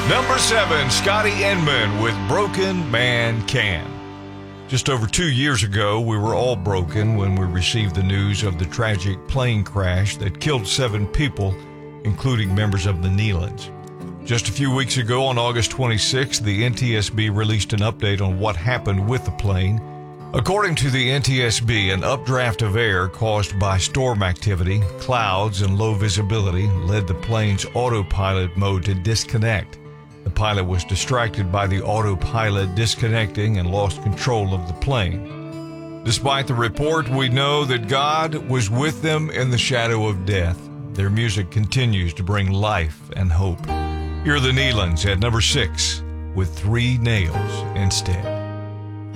Number 7, Scotty Inman with Broken Man Can. Just over 2 years ago, we were all broken when we received the news of the tragic plane crash that killed 7 people, including members of the Nealons. Just a few weeks ago, on August 26th, the NTSB released an update on what happened with the plane. According to the NTSB, an updraft of air caused by storm activity, clouds, and low visibility led the plane's autopilot mode to disconnect. The pilot was distracted by the autopilot disconnecting and lost control of the plane. Despite the report, we know that God was with them in the shadow of death. Their music continues to bring life and hope. Here are the Nealons at number 6 with 3 Nails Instead.